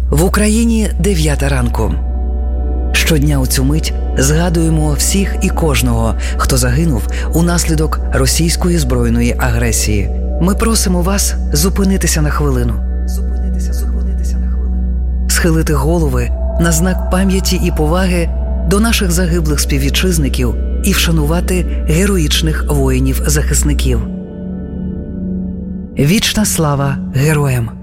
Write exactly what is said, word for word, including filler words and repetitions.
В Україні дев'ята ранку. Щодня у цю мить згадуємо всіх і кожного, хто загинув унаслідок російської збройної агресії. Ми просимо вас зупинитися на хвилину. Зупинитися, зупинитися на хвилину. Схилити голови на знак пам'яті і поваги до наших загиблих співвітчизників і вшанувати героїчних воїнів-захисників. Вічна слава героям!